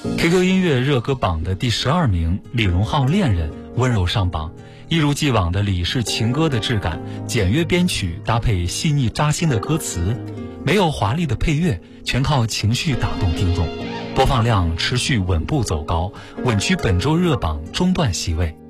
QQ 音乐热歌榜的第12名，李荣浩《恋人》温柔上榜，一如既往的李氏情歌的质感，简约编曲搭配细腻扎心的歌词，没有华丽的配乐，全靠情绪打动听众，播放量持续稳步走高，稳居本周热榜中段席位。